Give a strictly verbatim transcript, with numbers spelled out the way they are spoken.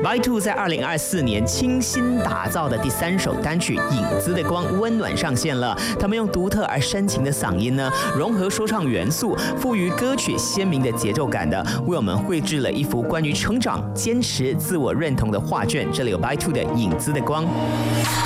By Two 在二零二四年倾心打造的第三首单曲《影子的光》温暖上线了。他们用独特而深情的嗓音呢，融合说唱元素，赋予歌曲鲜明的节奏感的，为我们绘制了一幅关于成长、坚持、自我认同的画卷。这里有 By Two 的《影子的光》。